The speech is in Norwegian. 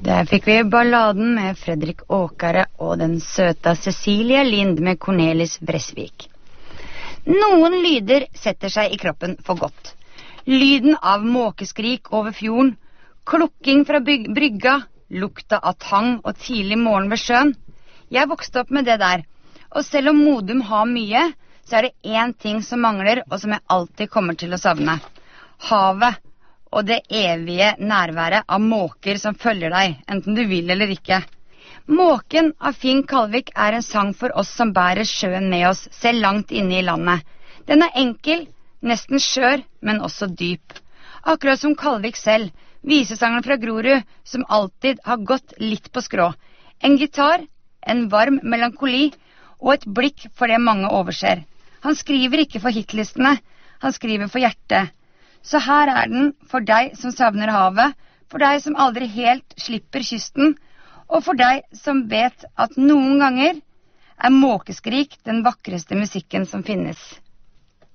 Der fikk vi balladen med Fredrik Åkare og den søta Cecilia Lind med Cornelis Vresvik. Noen lyder setter seg i kroppen for godt. Lyden av måkeskrik over fjorden, klukking fra brygga, lukta av tang og tidlig morgen ved sjøen. Jeg vokste opp med det der, og selv om Modum har mye, så er det én ting som mangler, og som jeg alltid kommer til å savne. Havet. Og det evige nærværet av måker som følger deg, enten du vil eller ikke. Måken av Finn Kalvik er en sang for oss som bærer sjøen med oss, selv langt inne i landet. Den er enkel, nesten skjør, men også dyp. Akkurat som Kalvik selv, visesangeren fra Grorud, som alltid har gått litt på skrå. En gitar, en varm melankoli, og et blikk for det mange overser. Han skriver ikke for hitlistene, han skriver for hjertet. Så her er den for deg som savner havet, for deg som aldri helt slipper kysten, og for deg som vet at noen ganger er måkeskrik den vakreste musikken som finnes.